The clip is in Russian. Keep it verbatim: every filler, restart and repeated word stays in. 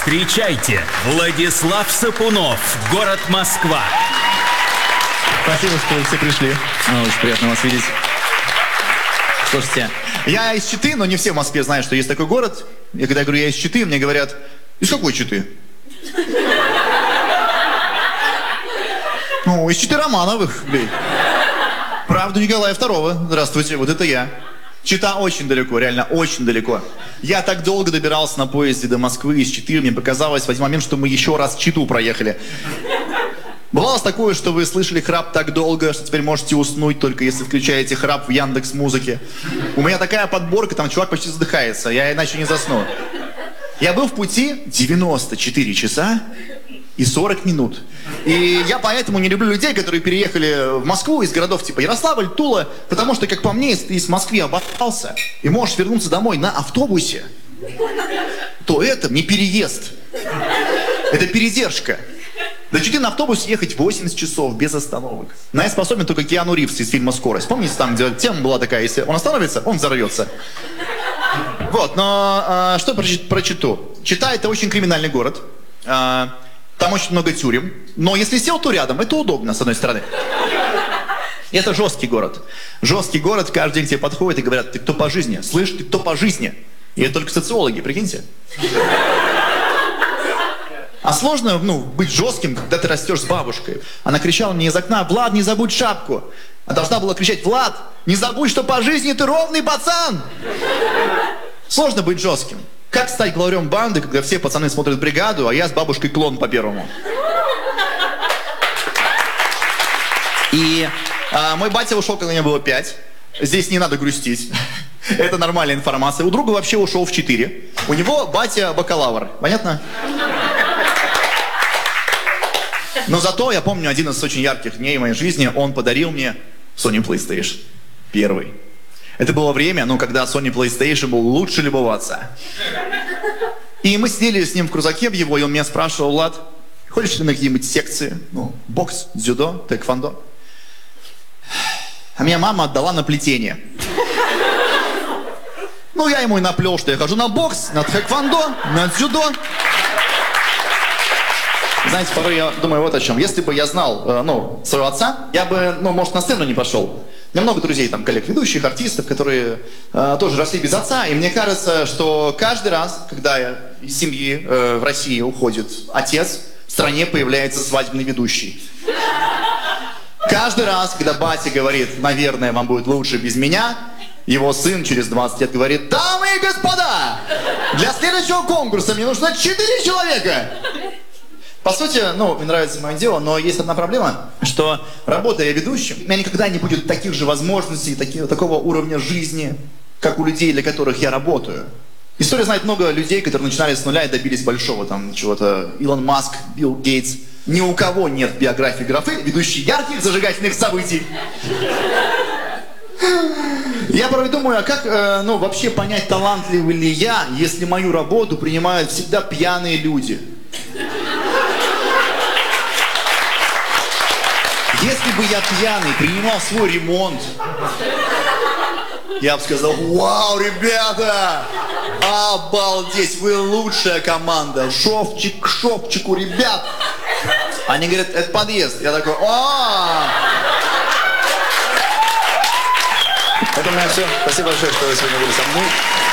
Встречайте, Владислав Сапунов, город Москва. Спасибо, что вы все пришли. А, очень приятно вас видеть. Слушайте, Я из Читы, но не все в Москве знают, что есть такой город. И когда я говорю, я из Читы, мне говорят, из какой Читы? Ну, из Читы Романовых, блин. Правда Николая Второго. Здравствуйте, вот это я. Чита очень далеко, реально очень далеко. Я так долго добирался на поезде до Москвы из Читы, мне показалось в один момент, что мы еще раз Читу проехали. Бывало такое, что вы слышали храп так долго, что теперь можете уснуть, только если включаете храп в Яндекс.Музыке. У меня такая подборка, там чувак почти задыхается, я иначе не засну. Я был в пути девяносто четыре часа и сорок минут. И я поэтому не люблю людей, которые переехали в Москву из городов типа Ярославль, Тула, потому что, как по мне, если ты из Москвы обосрался и можешь вернуться домой на автобусе, то это не переезд. Это передержка. До Читы на автобусе ехать восемьдесят часов без остановок. На это способен только Киану Ривз из фильма «Скорость». Помните, там где тема была такая, если он остановится, он взорвется. Вот, но а, что про, про Читу? Чита — это очень криминальный город. А, там очень много тюрем. Но если сел, то рядом. Это удобно, с одной стороны. Это жесткий город. Жесткий город, каждый день к тебе подходит и говорят, ты кто по жизни? Слышь, ты кто по жизни? И это только социологи, прикиньте. А сложно, ну, быть жестким, когда ты растешь с бабушкой. Она кричала мне из окна: «Влад, не забудь шапку!» А должна была кричать: «Влад, не забудь, что по жизни ты ровный пацан!» Сложно быть жестким. Как стать главарем банды, когда все пацаны смотрят «Бригаду», а я с бабушкой клон по первому? И а, мой батя ушел, когда мне было пять. Здесь не надо грустить. Это нормальная информация. У друга вообще ушел в четыре. У него батя бакалавр. Понятно? Но зато я помню один из очень ярких дней в моей жизни. Он подарил мне Sony PlayStation. Первый. Это было время, ну, когда Sony PlayStation был лучше любого отца. И мы сидели с ним в крузаке в его, и он меня спрашивал: «Влад, ходишь ли на какие-нибудь секции? Ну, бокс, дзюдо, тэквондо?» А меня мама отдала на плетение. Ну, я ему и наплел, что я хожу на бокс, на тэквондо, на дзюдо. Знаете, порой я думаю вот о чем. Если бы я знал, э, ну, своего отца, я бы, ну, может, на сцену не пошел. У меня много друзей, там, коллег, ведущих, артистов, которые э, тоже росли без отца. И мне кажется, что каждый раз, когда из семьи э, в России уходит отец, в стране появляется свадебный ведущий. Каждый раз, когда батя говорит: «Наверное, вам будет лучше без меня», его сын через двадцать лет говорит: «Дамы и господа, для следующего конкурса мне нужно четыре человека». По сути, ну, мне нравится мое дело, но есть одна проблема, что, работая ведущим, у меня никогда не будет таких же возможностей, таких, такого уровня жизни, как у людей, для которых я работаю. История знает много людей, которые начинали с нуля и добились большого, там, чего-то. Илон Маск, Билл Гейтс. Ни у кого нет биографии графы, ведущей ярких зажигательных событий. Я порой думаю, а как, э, ну, вообще понять, талантливый ли я, если мою работу принимают всегда пьяные люди? Если бы я пьяный принимал свой ремонт, я бы сказал: «Вау, ребята! Обалдеть, вы лучшая команда! Шовчик к шовчику, ребят!» Они говорят: «Это подъезд». Я такой: «О!» Это у меня все. Спасибо большое, что вы сегодня были со мной.